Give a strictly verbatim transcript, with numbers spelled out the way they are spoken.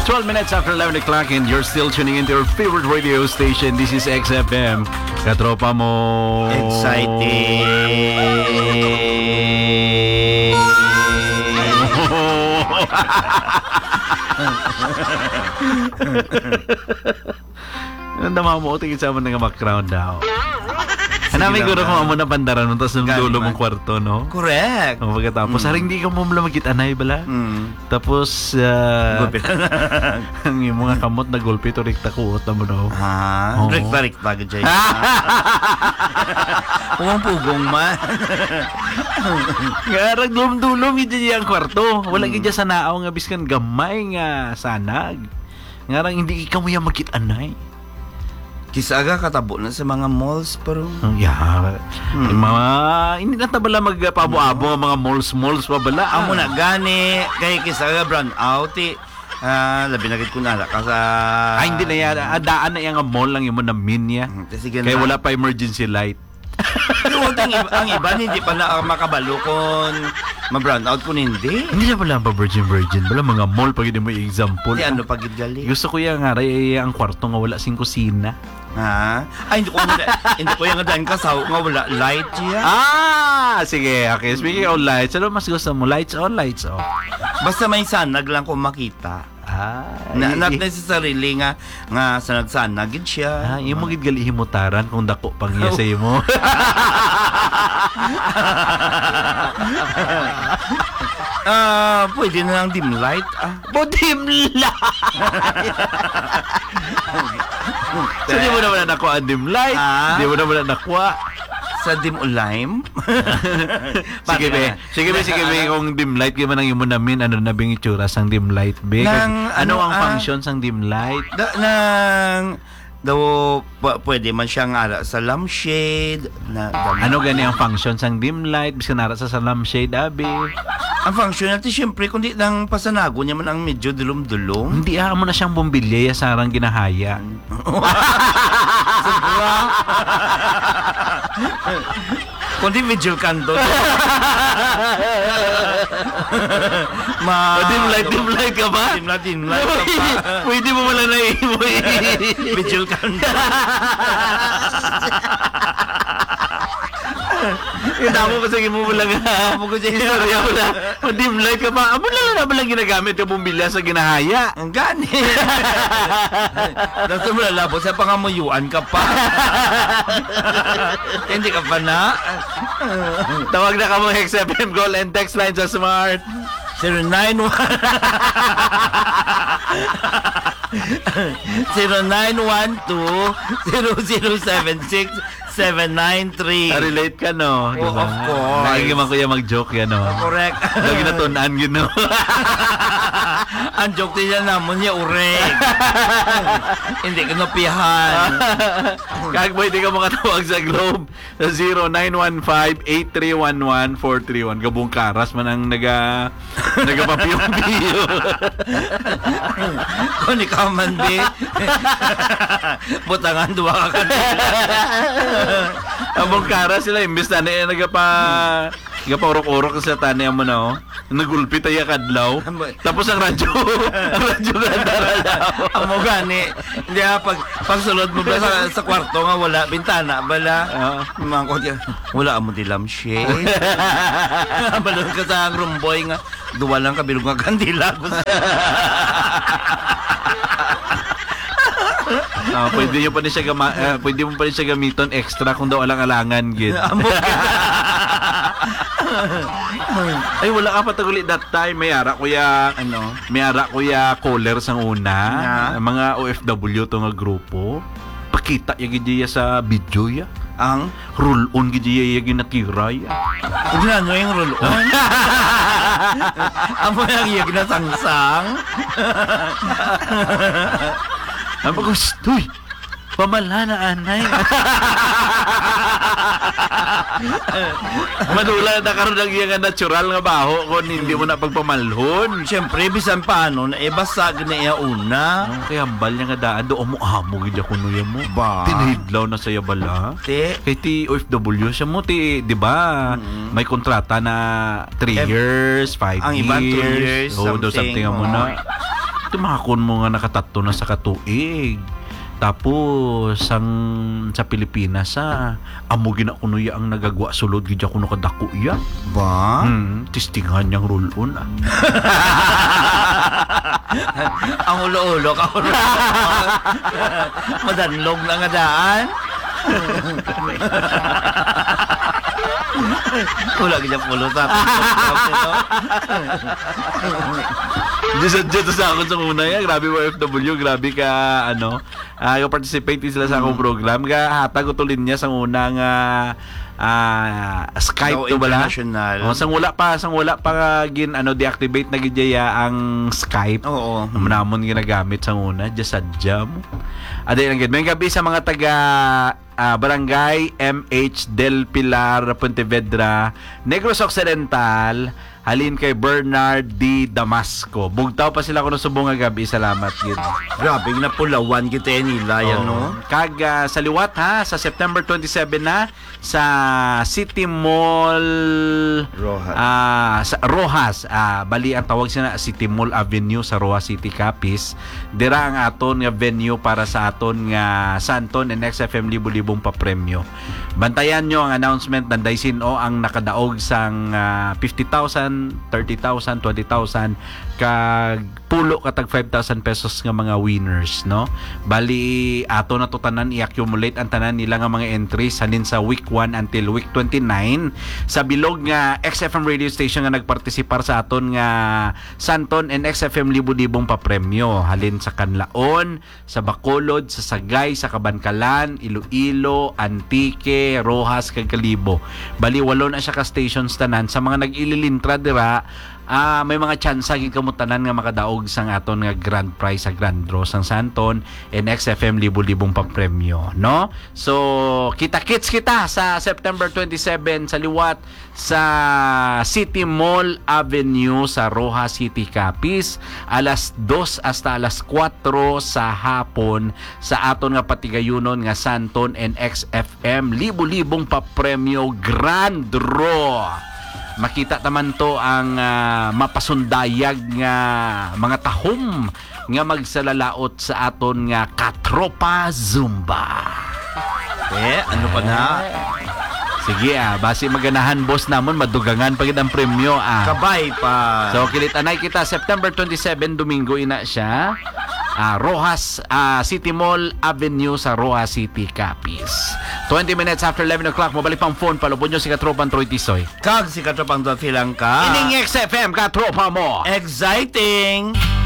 twelve minutes after eleven o'clock and you're still tuning into your favorite radio station. This is X F M. Katropa mo. Exciting. Nandama mo, tingin sa mo nga background daw. Hanapin ko na kung amo na pandaran mo, tapos nung dulo mong kwarto, no? Correct. O, pagkatapos, mm. hindi ka mo mula magkitanay bala. Mm. Tapos, uh, ang yung mga kamot na gulpi, ito rikta ko, uta mo daw. Ah, oh. Rikta-rikta ka dyan. Huwag pugong man. Nga, raglum-dulong yung ang kwarto. Wala mm. ka sa naaw nga biskan gamay nga sanag. Nga, hindi ka mo yung magkitanay. Kisaga katabo na sa mga malls pero oh, yeah. Hmm. Mga hindi na tabala magpabo-abo ang mga malls malls pa bala. Amo na gani kay kisaga brown out eh. Ah, labi na gid kun ala ka sa ay hindi na ya adaan na yang mall lang imo na minya. Kay wala pa emergency light. Yung ang iba, ang iba hindi pa na makabalo kon ma-brown out kun hindi. Hindi na pala pa virgin virgin. Wala mga mall pag mo example. Di ano pag gali. Gusto ko yang nga ray ang kwarto nga wala sing kusina. Ha? Ay, hindi ko nga hindi ko yung daan kasaw nga wala light siya. Ah, sige. Okay, speaking of lights, ano mas gusto mo? Lights on, lights off? Basta may sanag lang kung makita. Ah, na, not necessarily nga nga sanag-sanag gid siya. Ah, imo gid gali himutaran kung dako pang iya sa imo. Ah, uh, pwede na lang dim light. Ah, bo dim light. So, di mo naman nakuha ang dim light? Ah? Di mo naman nakuha? Sa dim o lime? Sige be, sige be, sige be, kung dim light, gima nang imo namin, ano na bing itsura sang dim light be? Nang, ano, ano ang ah, function sang dim light? Da, nang, daw, p- pwede man siyang ara sa lampshade. Na, ano gani ang function sang dim light? Bisan ara sa lampshade, abi? Ang function natin, siyempre, kundi lang pasanago niya man ang medyo dulong-dulong. Hindi, ah, mo na siyang bumbilya, sarang ginahaya. Sobra. Kundi medyo kanto. Ma, dim light, dim light ka ba? Dim light, dim light ka pa. Pwede mo wala na imo. Medyo kanto. Itamo pa sa mo mo lang ha. Amo ko dyan. Istorya mo na. O dim light ka ba? Amo lang na ba lang ginagamit yung bumbilya sa ginahaya? Ang gani. Dato mo lalabot sa pangamuyuan ka pa. Hindi ka pa na. Tawag na ka mo X F M Gold and text line sa Smart. zero nine one zero nine one two zero zero seven six seven nine three. Relate ka, no? Oh, diba? Of course. Nakikiman ko yung mag-joke yan, no? Correct. Lagi na tunaan yun, no? Ang joke nila naman niya, ureg. Hindi ka napihan. Kahit mo, hindi ka makatawag sa Globe sa zero nine one five eight three one one four three one. Gabong karas man ang naga nagapapiyong-piyo. Kung ikaw man, di. Butangan, duwa ka kanila. Among karas sila, imbes na na nagapa nagapa urok-urok sa tanay mo na, oh. Nagulpi tayo kadlaw. Tapos ang radyo, ang radyo ganda daw. Amo gani. Hindi ha, pag, pag sulod mo ba sa, sa kwarto nga wala, bintana, bala. Uh, Mangkot ka, wala amo di lampshade. Balon ka sa rumboy nga, duwa lang kabilog nga kandila. Ah, pwede nyo pa rin siya gama, uh, pwede mo pa rin siya gamiton extra kung daw alang-alangan gid. Ay, wala ka patagulit that time. May ara kuya, ano? May ara kuya caller sang una. Yeah. Mga O F W to nga grupo. Pakita ya gid sa video ya. Ang roll on gid ya ginatira ya. Hindi na ano yung roll on. Amo yang iya ginasangsang. Ang bagus, tuy, pamala na anay. Madula na karoon ng iya nga natural nga baho kung hindi mo na pagpamalhon. Siyempre, bisan paano, na eh, basag na iya una. Oh, kaya ambal niya nga daan, doon mo amo gid ako nuya mo. Ba? Tinahidlaw na saya bala. Te? Kay ti O F W siya mo, ti, di ba? Mm-hmm. May kontrata na three years, five ang years. Ang iba two years, oh, something. something mo na. Tumakon mo nga nakatato na sa katuig. Tapos ang sa Pilipinas sa amo ginakuno ya ang nagagwa sulod gid kuno kadako ya. Ba? Hmm, tistingan yang roll-on ah. Ang ulo-ulo ka. Madanlog na nga daan. Wala gid pulo sa. Diyan dyan sa ako sa una ya, grabe mo O F W, grabe ka ano, uh, participate sila sa akong program, ga hatag utulin niya sa unang uh, uh, Skype to bala. International. Oh, sang wala pa, sang wala pa gin ano deactivate na gid ya ang Skype. Oo. Namon ginagamit sa una, just sadya mo. Aday lang gid. May gabi sa mga taga uh, Barangay M H Del Pilar, Pontevedra, Negros Occidental, halin kay Bernard D. Damasco. Bugtaw pa sila kuno subong nga gabi. Salamat gid. Grabe na pulawan kita nila yan, no? Kag uh, sa liwat ha, sa September twenty-seven na sa City Mall Rojas. ah, sa Rojas, ah, bali ang tawag siya na City Mall Avenue sa Rojas City, Capiz. Dira ang aton nga venue para sa aton nga Santon and X F M libo-libong papremyo. Bantayan nyo ang announcement ng Daisin o ang nakadaog sang uh, fifty thousand, thirty thousand, twenty thousand kag pulo katag five thousand pesos nga mga winners, no? Bali ato na to tanan i-accumulate ang tanan nila nga mga entries halin sa week one until week twenty-nine sa bilog nga X F M radio station nga nagpartisipar sa aton nga Santon and X F M libo-libong papremyo halin sa Kanlaon, sa Bacolod, sa Sagay, sa Kabankalan, Iloilo, Antique, Rojas kag Kalibo. Bali walo na siya ka stations tanan sa mga nag-ililintra dira. Ah, may mga tsansa gid kamo tanan nga makadaog sang aton nga grand prize sa grand draw sang Santon and X F M libo-libong papremyo, no? So, kita-kits kita sa September twenty-seven sa liwat sa City Mall Avenue sa Rojas City, Capiz, alas dos hasta alas kuwatro sa hapon sa aton nga patigayunon nga Santon and X F M libo-libong papremyo grand draw. Makita taman to ang uh, mapasundayag nga mga tahom nga magsalalaot sa aton nga Katropa Zumba. Eh, ano pa na? Sige ah, basi maganahan boss namon madugangan pagid ang premyo ah. Kabay pa. So kilitanay kita September twenty-seven Domingo ina siya. Ah, Rojas ah, City Mall Avenue sa Rojas City, Capiz. twenty minutes after eleven o'clock, mabalik pang phone, palubon nyo si Katropang Troy Tisoy. Kag si Katropang Dot Filang ka. Ining X F M, Katropa mo! Exciting!